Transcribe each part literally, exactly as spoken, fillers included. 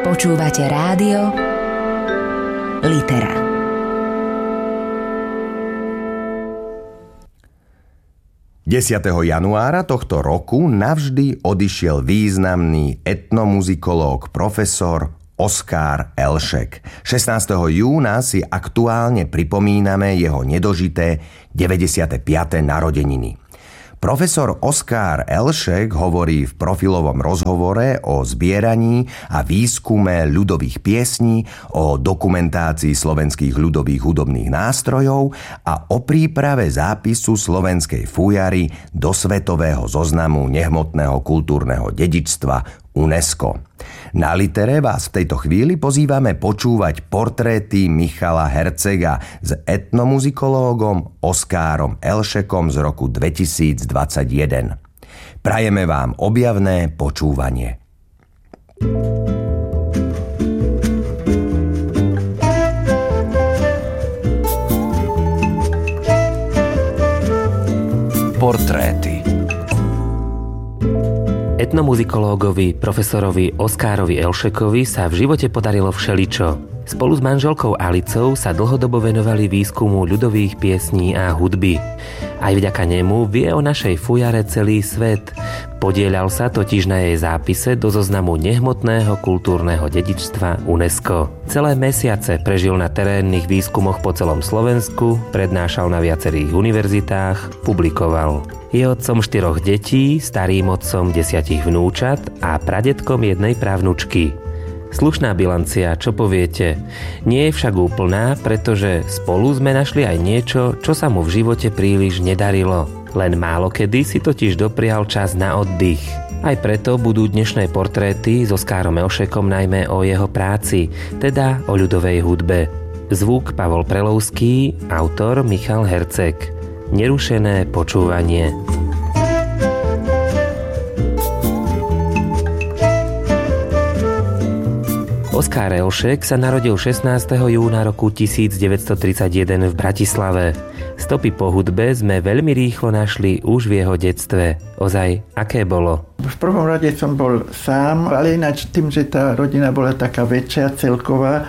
Počúvate rádio Litera. desiateho januára tohto roku navždy odišiel významný etnomuzikológ profesor Oskar Elšek. šestnásteho júna si aktuálne pripomíname jeho nedožité deväťdesiate piate narodeniny. Profesor Oskar Elšek hovorí v profilovom rozhovore o zbieraní a výskume ľudových piesní, o dokumentácii slovenských ľudových hudobných nástrojov a o príprave zápisu slovenskej fujary do svetového zoznamu nehmotného kultúrneho dedičstva UNESCO. Na Litere vás v tejto chvíli pozývame počúvať portréty Michala Hercega s etnomuzikológom Oskárom Elšekom z roku dvetisícdvadsaťjeden. Prajeme vám objavné počúvanie. Portréty. Etnomuzikológovi profesorovi Oskárovi Elšekovi sa v živote podarilo všeličo. Spolu s manželkou Alicou sa dlhodobo venovali výskumu ľudových piesní a hudby. Aj vďaka nemu vie o našej fujare celý svet. Podieľal sa totiž na jej zápise do zoznamu nehmotného kultúrneho dedičstva UNESCO. Celé mesiace prežil na terénnych výskumoch po celom Slovensku, prednášal na viacerých univerzitách, publikoval. Je otcom štyroch detí, starým otcom desiatich vnúčat a pradedkom jednej právnučky. Slušná bilancia, čo poviete? Nie je však úplná, pretože spolu sme našli aj niečo, čo sa mu v živote príliš nedarilo. Len málokedy si totiž doprial čas na oddych. Aj preto budú dnešné portréty s Oskárom Elšekom najmä o jeho práci, teda o ľudovej hudbe. Zvuk Pavol Prelovský, autor Michal Herceg. Nerušené počúvanie. Oskar Elšek sa narodil šestnásteho júna roku tisícdeväťstotridsaťjeden v Bratislave. Stopy po hudbe sme veľmi rýchlo našli už v jeho detstve. Ozaj, aké bolo? V prvom rade som bol sám, ale ináč tým, že tá rodina bola taká väčšia, celková,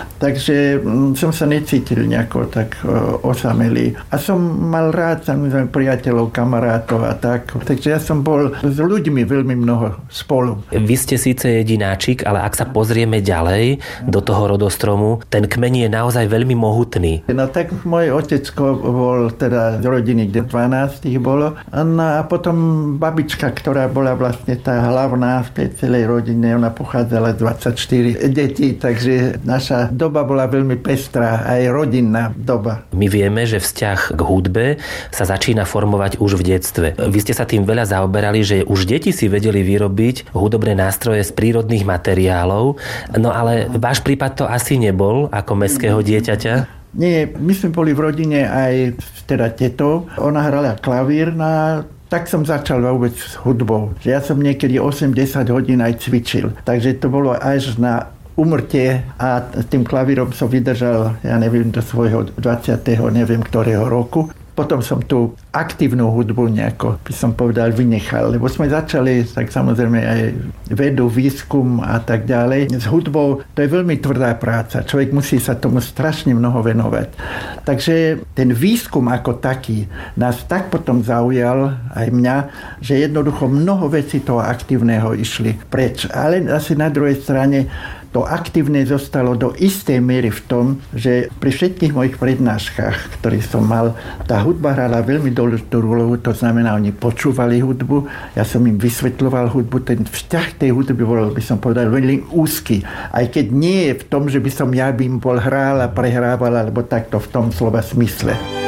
takže som sa necítil nejako tak osamelý. A som mal rád samozrejme priateľov, kamarátov a tak. Takže ja som bol s ľuďmi veľmi mnoho spolu. Vy ste síce jedináčik, ale ak sa pozrieme ďalej do toho rodostromu, ten kmeň je naozaj veľmi mohutný. No tak môj otecko bol teda z rodiny, kde dvanásť ich bolo. No a potom babička, ktorá bola vlastne tá hlavná v tej celej rodine, ona pochádzala z dvadsaťštyri detí, takže naša doba bola veľmi pestrá, aj rodinná doba. My vieme, že vzťah k hudbe sa začína formovať už v detstve. Vy ste sa tým veľa zaoberali, že už deti si vedeli vyrobiť hudobné nástroje z prírodných materiálov, no ale váš prípad to asi nebol ako mestského dieťaťa? Nie, my sme boli v rodine aj teda tetou. Ona hrala klavír, na tak som začal vôbec s hudbou. Ja som niekedy osem desať hodín aj cvičil. Takže to bolo až na umrtie a tým klavírom som vydržal, ja neviem, do svojho dvadsiateho neviem ktorého roku. Potom som tú aktívnu hudbu nejako, by som povedal, vynechal, lebo sme začali tak samozrejme aj vedu, výskum a tak ďalej. S hudbou to je veľmi tvrdá práca. Človek musí sa tomu strašne mnoho venovať. Takže ten výskum ako taký nás tak potom zaujal, aj mňa, že jednoducho mnoho vecí toho aktívneho išli preč. Ale asi na druhej strane to aktívne zostalo do istej miery v tom, že pri všetkých mojich prednáškach, ktoré som mal, tá hudba hrala veľmi dôležitú úlohu, to znamená, oni počúvali hudbu, ja som im vysvetľoval hudbu, ten vzťah tej hudby bol, by som povedal, veľmi úzky. Aj keď nie je v tom, že by som ja by im bol hral a prehrával, alebo takto v tom slova smysle.